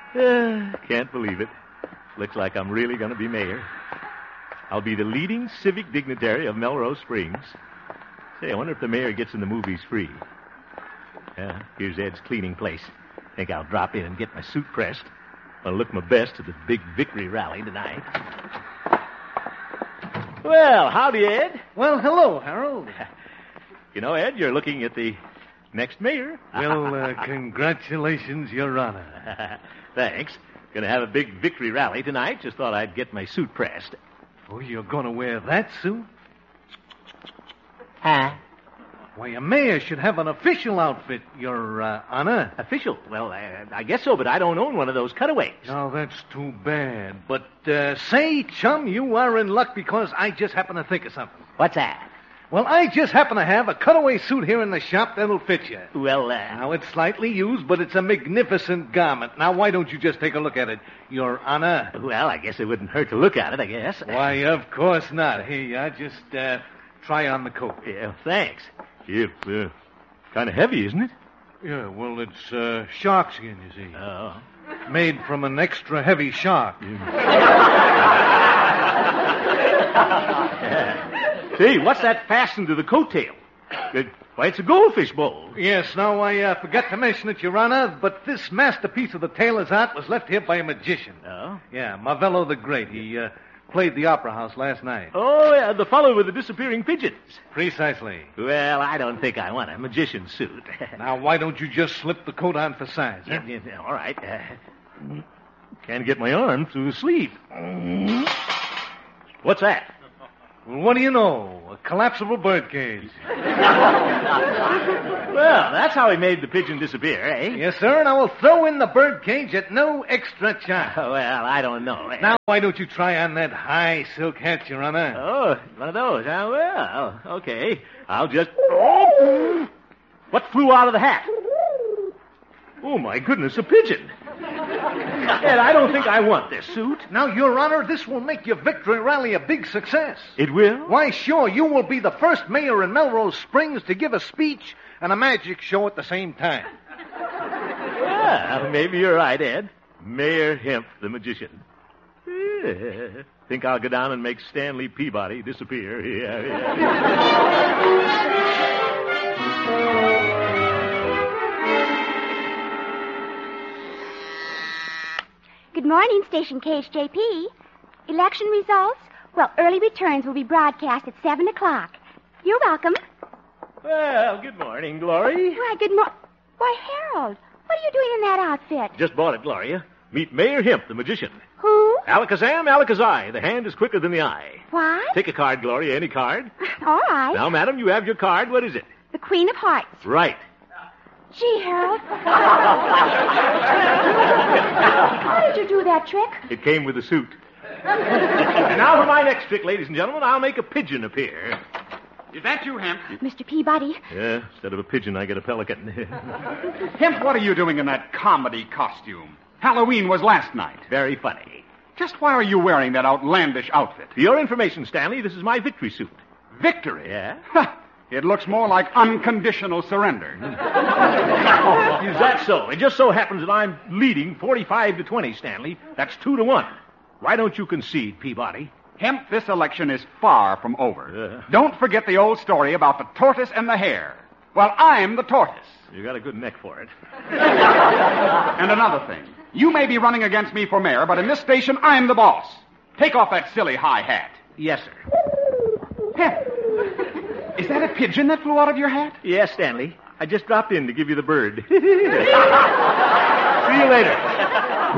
Can't believe it. Looks like I'm really going to be mayor. I'll be the leading civic dignitary of Melrose Springs. Say, I wonder if the mayor gets in the movies free. Here's Ed's cleaning place. Think I'll drop in and get my suit pressed. I'll look my best at the big victory rally tonight. Well, howdy, Ed. Well, hello, Harold. You know, Ed, you're looking at the next mayor. Well, congratulations, Your Honor. Thanks. Gonna have a big victory rally tonight. Just thought I'd get my suit pressed. Oh, you're going to wear that suit? Huh? Why, a mayor should have an official outfit, Your Honor. Official? Well, I guess so, but I don't own one of those cutaways. Oh, that's too bad. But, say, chum, you are in luck because I just happen to think of something. What's that? Well, I just happen to have a cutaway suit here in the shop that'll fit you. Well, Now, it's slightly used, but it's a magnificent garment. Now, why don't you just take a look at it, Your Honor? Well, I guess it wouldn't hurt to look at it, I guess. Why, of course not. Here you are. Just, try on the coat. Yeah, thanks. It's, kind of heavy, isn't it? Yeah, well, it's, shark skin, you see. Oh. Made from an extra heavy shark. Say, what's that fastened to the coattail? Why, it's a goldfish bowl. Yes, now I forgot to mention it, Your Honor, but this masterpiece of the tailor's art was left here by a magician. Oh? Yeah, Marvello the Great. He played the Opera House last night. Oh, yeah, the fellow with the disappearing pigeons. Precisely. Well, I don't think I want a magician's suit. Now, why don't you just slip the coat on for size? Huh? Yeah, all right. Can't get my arm through the sleeve. What's that? Well, what do you know? A collapsible birdcage. Well, that's how he made the pigeon disappear, eh? Yes, sir, and I will throw in the birdcage at no extra charge. Oh, well, I don't know. Now, why don't you try on that high silk hat, Your Honor? Oh, one of those, huh? Well, okay. I'll just... What flew out of the hat? Oh, my goodness, a pigeon. Ed, I don't think I want this suit. Now, Your Honor, this will make your victory rally a big success. It will? Why, sure, you will be the first mayor in Melrose Springs to give a speech and a magic show at the same time. Yeah, maybe you're right, Ed. Mayor Hemp, the magician. Yeah. Think I'll go down and make Stanley Peabody disappear. Good morning, Station KHJP. Election results? Well, early returns will be broadcast at 7 o'clock. You're welcome. Well, good morning, Glory. Why, good morning. Why, Harold, what are you doing in that outfit? Just bought it, Gloria. Meet Mayor Hemp, the magician. Who? Alakazam, Alakazai. The hand is quicker than the eye. What? Take a card, Gloria, any card. All right. Now, madam, you have your card. What is it? The Queen of Hearts. Right. Gee, Harold. How did you do that trick? It came with the suit. And now for my next trick, ladies and gentlemen. I'll make a pigeon appear. Is that you, Hemp? Mr. Peabody. Yeah, instead of a pigeon, I get a pelican. Hemp, what are you doing in that comedy costume? Halloween was last night. Very funny. Just why are you wearing that outlandish outfit? For your information, Stanley, this is my victory suit. Victory? Yeah? It looks more like unconditional surrender. Is that so? It just so happens that I'm leading 45-20, Stanley. That's 2-1. Why don't you concede, Peabody? Hemp, this election is far from over. Don't forget the old story about the tortoise and the hare. Well, I'm the tortoise. You got a good neck for it. And another thing. You may be running against me for mayor, but in this station, I'm the boss. Take off that silly high hat. Yes, sir. Hemp, is that a pigeon that flew out of your hat? Yes, Stanley. I just dropped in to give you the bird. See you later.